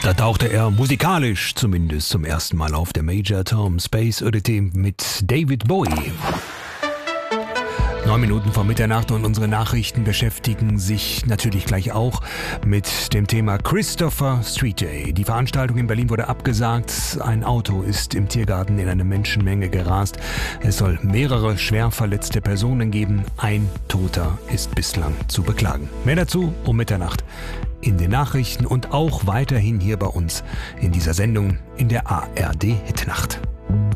Da tauchte er musikalisch zumindest zum ersten Mal auf, der Major Tom Space Oddity mit David Bowie. 9 Minuten vor Mitternacht und unsere Nachrichten beschäftigen sich natürlich gleich auch mit dem Thema Christopher Street Day. Die Veranstaltung in Berlin wurde abgesagt. Ein Auto ist im Tiergarten in eine Menschenmenge gerast. Es soll mehrere schwer verletzte Personen geben. Ein Toter ist bislang zu beklagen. Mehr dazu um Mitternacht in den Nachrichten und auch weiterhin hier bei uns in dieser Sendung in der ARD Hitnacht.